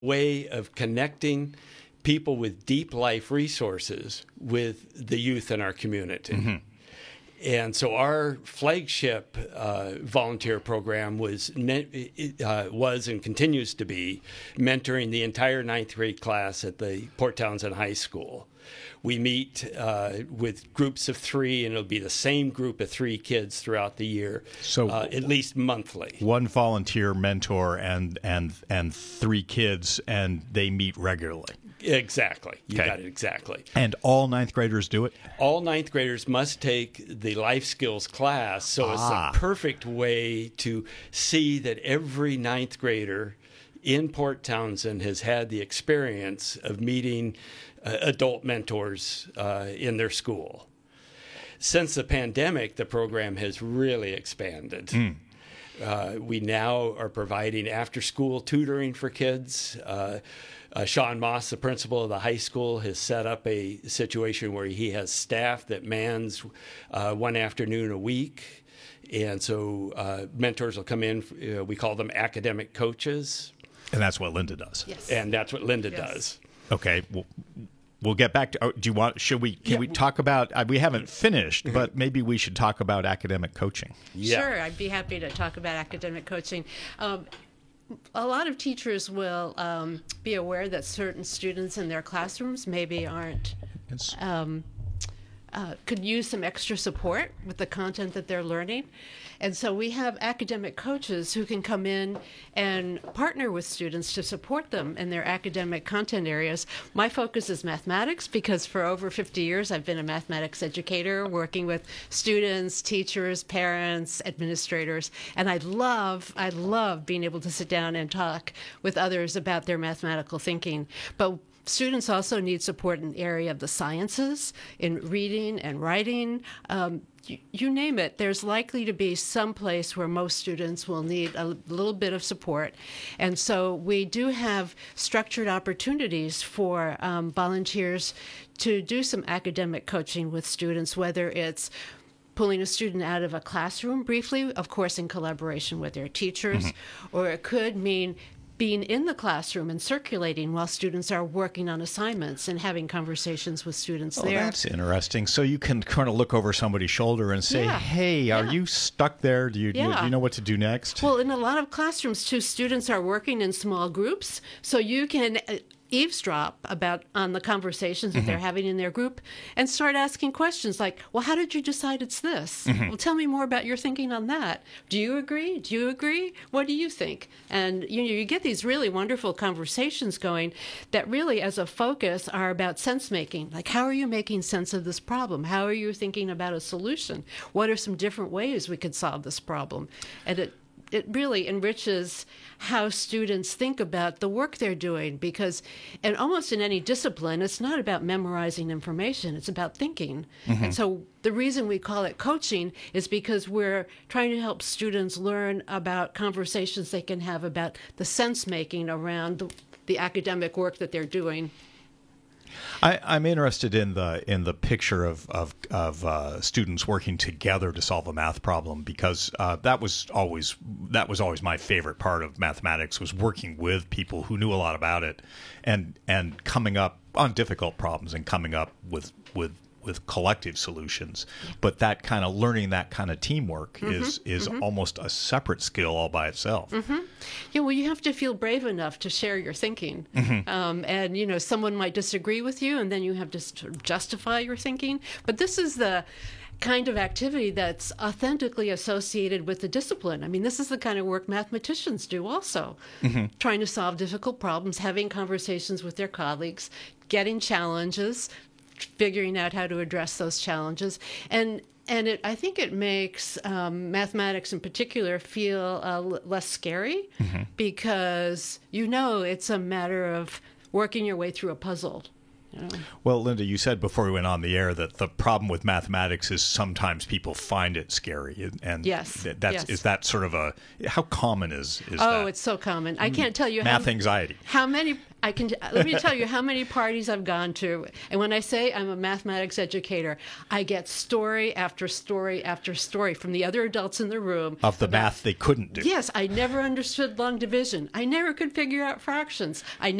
way of connecting people with deep life resources with the youth in our community. Mm-hmm. And so our flagship volunteer program was and continues to be mentoring the entire ninth grade class at the Port Townsend High School. We meet with groups of 3, and it'll be the same group of 3 kids throughout the year, so at least monthly. One volunteer mentor and 3 kids, and they meet regularly. Exactly. You got it exactly. And all ninth graders do it? All ninth graders must take the life skills class, so it's a perfect way to see that every ninth grader in Port Townsend has had the experience of meeting adult mentors in their school. Since the pandemic, the program has really expanded. We now are providing after-school tutoring for kids. Sean Moss, the principal of the high school, has set up a situation where he has staff that mans one afternoon a week. And so mentors will come in. We call them academic coaches. And that's what Linda does. Yes. And that's what Linda does. Okay. We'll get back to. Do you want? Should we? Can we talk about? We haven't finished, but maybe we should talk about academic coaching. Yeah. Sure, I'd be happy to talk about academic coaching. A lot of teachers will be aware that certain students in their classrooms maybe aren't. Could use some extra support with the content that they're learning. And so we have academic coaches who can come in and partner with students to support them in their academic content areas. My focus is mathematics because for over 50 years I've been a mathematics educator working with students, teachers, parents, administrators, and I love being able to sit down and talk with others about their mathematical thinking. But students also need support in the area of the sciences, in reading and writing. You name it, there's likely to be some place where most students will need a little bit of support. And so we do have structured opportunities for volunteers to do some academic coaching with students, whether it's pulling a student out of a classroom briefly, of course in collaboration with their teachers, or it could mean being in the classroom and circulating while students are working on assignments and having conversations with students there. That's interesting. So you can kind of look over somebody's shoulder and say, hey, are you stuck there? Do you know what to do next? Well, in a lot of classrooms, too, students are working in small groups, so you can eavesdrop on the conversations that they're having in their group and start asking questions like, well, how did you decide it's this? Well, tell me more about your thinking on that. Do you agree? Do you agree? What do you think? And you get these really wonderful conversations going that really, as a focus, are about sense making. Like, how are you making sense of this problem? How are you thinking about a solution? What are some different ways we could solve this problem? And it really enriches how students think about the work they're doing because, and almost in any discipline, it's not about memorizing information, it's about thinking. And so the reason we call it coaching is because we're trying to help students learn about conversations they can have about the sense-making around the academic work that they're doing. I'm interested in the picture of students working together to solve a math problem because that was always my favorite part of mathematics was working with people who knew a lot about it and coming up on difficult problems and coming up with collective solutions. But that kind of learning that kind of teamwork is almost a separate skill all by itself. Yeah, well, you have to feel brave enough to share your thinking. And, someone might disagree with you, and then you have to sort of justify your thinking. But this is the kind of activity that's authentically associated with the discipline. I mean, this is the kind of work mathematicians do also, trying to solve difficult problems, having conversations with their colleagues, getting challenges, figuring out how to address those challenges. And I think it makes mathematics in particular feel less scary because it's a matter of working your way through a puzzle. Well, Linda, you said before we went on the air that the problem with mathematics is sometimes people find it scary. And yes. Is that sort of how common is that? Oh, it's so common. I can't tell you math anxiety. How many Let me tell you how many parties I've gone to. And when I say I'm a mathematics educator, I get story after story after story from the other adults in the room. Of the math they couldn't do. Yes, I never understood long division. I never could figure out fractions. I